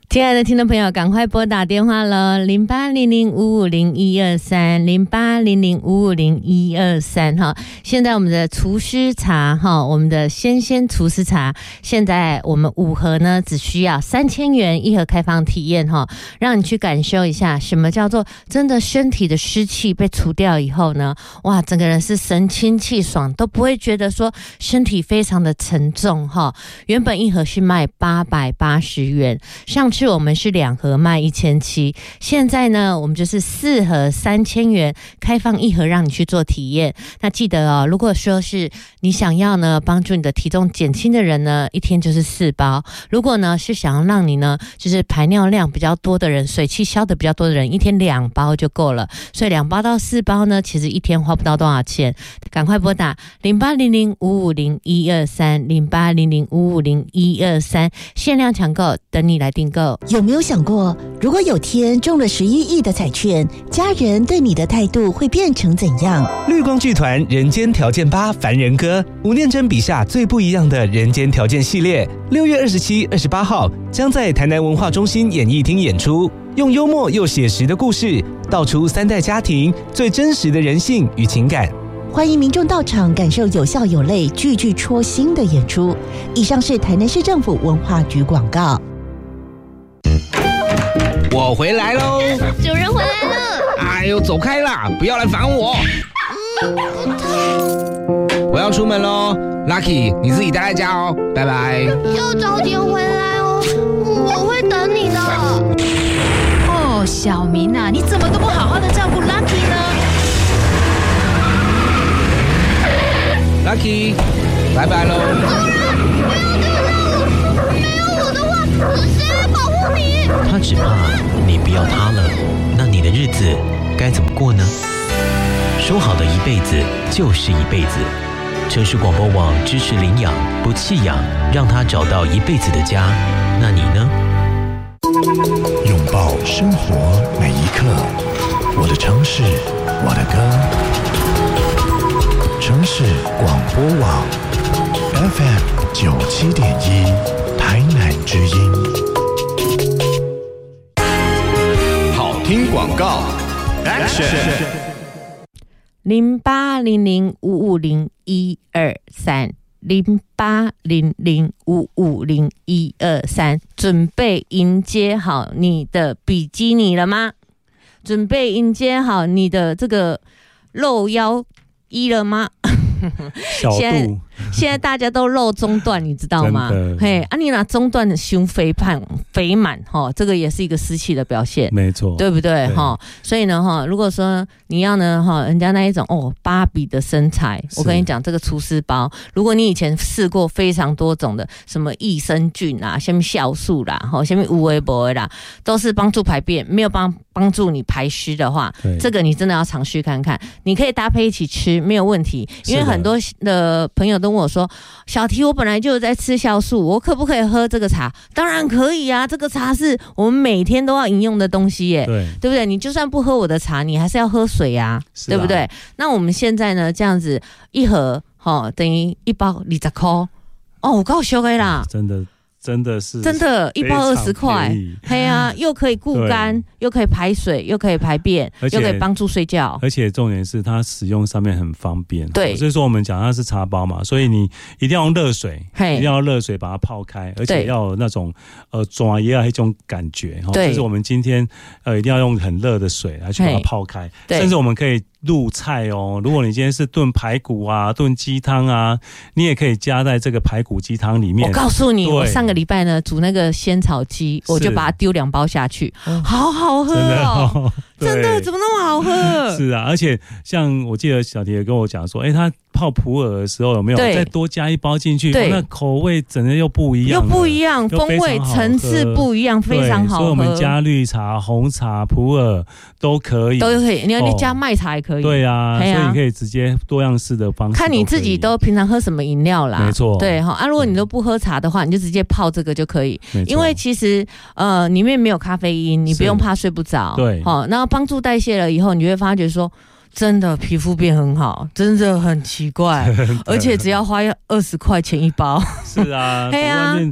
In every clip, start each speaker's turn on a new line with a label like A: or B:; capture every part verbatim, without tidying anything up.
A: 亲爱的听众朋友，赶快拨打电话了，零八零零五五零一二三，零八零零五五零一二三哈。现在我们的厨师茶哈，我们的鲜鲜厨师茶，现在我们五盒呢只需要三千元一盒开放体验哈，让你去感受一下什么叫做真的身体的湿气被除掉以后呢，哇，整个人是神清气爽，都不会觉得说身体非常的沉重哈。原本一盒是卖八百八十元，上次我们是两盒卖一千七，现在呢我们就是四盒三千元，开放一盒让你去做体验。那记得哦，如果说是你想要呢帮助你的体重减轻的人呢，一天就是四包；如果呢是想要让你呢就是排尿量比较多的人，水气消的比较多的人，一天两包就够了。所以两包到四包呢，其实一天花不到多少钱。赶快拨打零八零零五五零一二三，零八零零五五零一二三，限量抢购，等你来订购。
B: 有没有想过，如果有天中了十一亿的彩券，家人对你的态度会变成怎样？
C: 绿光剧团人间条件八凡人歌，吴念真笔下最不一样的人间条件系列，六月二十七、二十八号将在台南文化中心演艺厅演出，用幽默又写实的故事，道出三代家庭最真实的人性与情感。
B: 欢迎民众到场感受有笑有泪、句句戳心的演出。以上是台南市政府文化局广告。
D: 我回来喽！
E: 主人回来了！
D: 哎呦，走开啦！不要来烦我！嗯，我要出门喽 ，Lucky， 你自己待在家哦，拜拜。
E: 要早点回来哦，我会等你的。
F: 哦，小明啊，你怎么都不好好的照顾 Lucky 呢
D: ？Lucky， 拜拜喽！
E: 不要丢下我！没有我的话，谁来保护你？
G: 他只怕你不要他了，那你的日子该怎么过呢？说好的一辈子就是一辈子。城市广播网支持领养不弃养，让他找到一辈子的家。那你呢？
H: 拥抱生活每一刻，我的城市，我的歌。城市广播网 F M 九七点一，台南之音。听广告 ，Action！
A: 零八零零五五零一二三，零八零零五五零一二三，准备迎接好你的比基尼了吗？准备迎接好你的这个露腰衣了吗？
I: 小
A: 现在
I: 度
A: 现在大家都露中段，你知道吗？嘿，啊，你拿中段的胸肥胖肥满哈，这个也是一个湿气的表现，
I: 没错，
A: 对不对哈？所以呢哈，如果说你要呢哈，人家那一种哦芭比的身材，我跟你讲，这个除湿包，如果你以前试过非常多种的，什么益生菌啦、什么酵素啦、哈、什么无微博啦，都是帮助排便，没有帮帮助你排湿的话，这个你真的要尝试看看。你可以搭配一起吃，没有问题，因为很多的朋友都问我说，小提我本来就有在吃酵素，我可不可以喝这个茶？当然可以啊，这个茶是我们每天都要饮用的东西耶，对，对不对？你就算不喝我的茶，你还是要喝水啊，对不对？那我们现在呢，这样子一盒，哦，等于一包二十块，哦，我够俗的啦，
I: 真的。真的是
A: 真的，一包二十块，嘿啊，又可以固肝，又可以排水，又可以排便，又可以帮助睡觉。
I: 而且重点是它使用上面很方便。
A: 对，
I: 所以说我们讲它是茶包嘛，所以你一定要用热水，一定要热水把它泡开，而且要有那种呃抓也要一种感觉。对，就是我们今天呃一定要用很热的水来去把它泡开，甚至我们可以入菜哦。如果你今天是炖排骨啊、炖鸡汤啊，你也可以加在这个排骨鸡汤里面。
A: 我告诉你，我上个礼拜呢煮那个仙草鸡，我就把它丢两包下去，好好喝哦，真的怎么那么好喝？
I: 是啊，而且像我记得小迪也跟我讲说，哎，他泡普洱的时候有没有再多加一包进去？对，那口味整个又不一样，
A: 又不一样，风味层次不一样，非常好喝。
I: 所以我们加绿茶、红茶、普洱都可以，
A: 都可以。你要你加麦茶也可以。
I: 对啊，所以你可以直接多样式的方式，
A: 看你自己都平常喝什么饮料啦。
I: 没错，
A: 对哈啊，如果你都不喝茶的话，你就直接泡这个就可以。因为其实呃里面没有咖啡因，你不用怕睡不着。对，好，然后帮助代谢了以后，你就会发觉说。真的皮肤变很好，真的很奇怪，而且只要花二十块钱一包。
I: 是啊，外面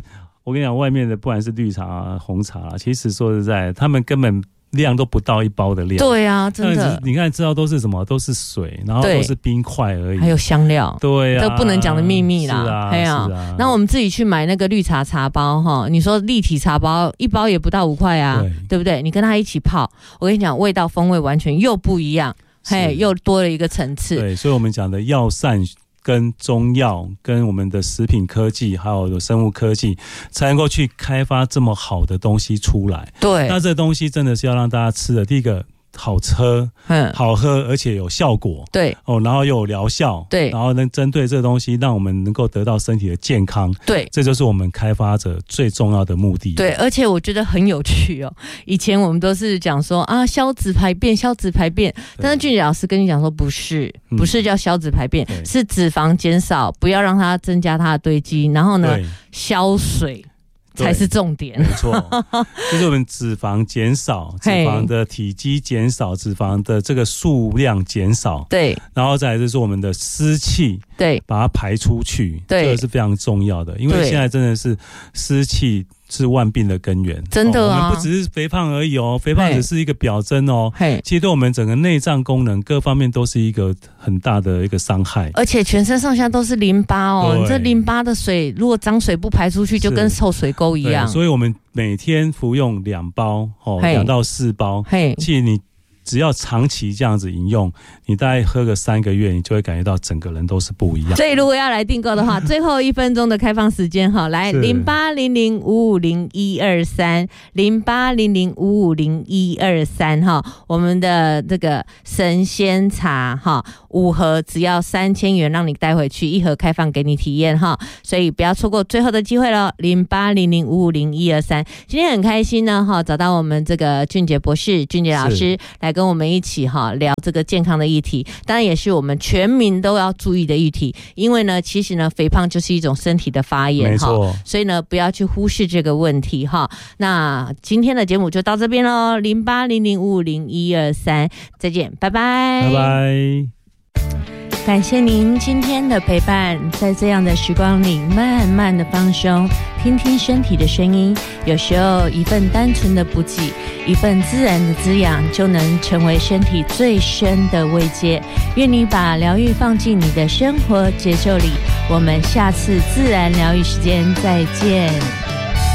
I: 我跟你讲，外面的不管是绿茶啊、红茶啊，其实说实在，他们根本量都不到一包的量。
A: 对啊，真的。
I: 你看，知道都是什么？都是水，然后都是冰块而已，
A: 还有香料。
I: 对啊，
A: 这不能讲的秘密啦。
I: 是啊，
A: 哎呀，那我们自己去买那个绿茶茶包哈，你说立体茶包一包也不到五块啊，对，对不对？你跟它一起泡，我跟你讲，味道风味完全又不一样，嘿，又多了一个层次。
I: 对，所以我们讲的药膳跟中药跟我们的食品科技还有生物科技才能够去开发这么好的东西出来。
A: 对，
I: 那这东西真的是要让大家吃的，第一个好吃，嗯，好喝，而且有效果，
A: 对
I: 哦，然后又有疗效，
A: 对，
I: 然后能针对这个东西，让我们能够得到身体的健康，
A: 对，
I: 这就是我们开发者最重要的目的。
A: 对，而且我觉得很有趣哦。以前我们都是讲说啊，消脂排便，消脂排便，但是俊杰老师跟你讲说，不是，不是叫消脂排便，嗯、是脂肪减少，不要让它增加它的堆积，然后呢，消水。才是重点，
I: 没错，就是我们脂肪减少，脂肪的体积减少，脂肪的这个数量减少，
A: 对，
I: 然后再来就是我们的湿气，
A: 对，
I: 把它排出去，对，这个是非常重要的，因为现在真的是湿气是万病的根源，
A: 真的啊、
I: 哦！我们不只是肥胖而已哦，肥胖只是一个表征哦，其实对我们整个内脏功能各方面都是一个很大的一个伤害，
A: 而且全身上下都是淋巴哦，你这淋巴的水如果脏水不排出去，就跟臭水沟一样。
I: 所以我们每天服用两包哦，两到四包，其实你只要长期这样子饮用，你大概喝个三个月，你就会感觉到整个人都是不一样。
A: 所以如果要来订购的话，最后一分钟的开放时间哈，来零八零零五五零一二三零八零零五五零一二三哈，我们的这个神仙茶哈，五盒只要三千元，让你带回去，一盒开放给你体验哈，所以不要错过最后的机会了。零八零零五五零一二三，今天很开心呢哈，找到我们这个俊杰博士、俊杰老师来跟我们一起哈聊这个健康的议题，当然也是我们全民都要注意的议题。因为呢，其实呢，肥胖就是一种身体的发炎，
I: 没错，
A: 所以呢，不要去忽视这个问题哈。那今天的节目就到这边喽，零八零零五五零一二三，再见，拜拜，
I: 拜拜。
A: 感谢您今天的陪伴，在这样的时光里，慢慢的放松，听听身体的声音。有时候，一份单纯的补给，一份自然的滋养，就能成为身体最深的慰藉。愿你把疗愈放进你的生活节奏里。我们下次自然疗愈时间再见。